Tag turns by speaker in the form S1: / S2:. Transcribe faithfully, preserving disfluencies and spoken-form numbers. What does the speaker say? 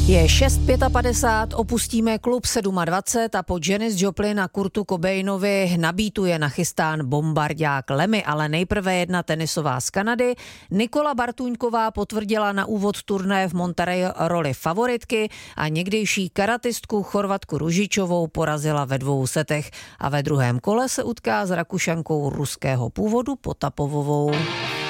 S1: Je šest padesát pět, opustíme klub dvacet sedm a po Janis Joplin a Kurtu Cobainovi na beatu je nachystán bombardák Lemmy, ale nejprve jedna tenisová z Kanady. Nikola Bartůňková potvrdila na úvod turné v Monterey roli favoritky a někdejší karatistku Chorvatku Ružičovou porazila ve dvou setech a ve druhém kole se utká s Rakušankou ruského původu Potapovovou.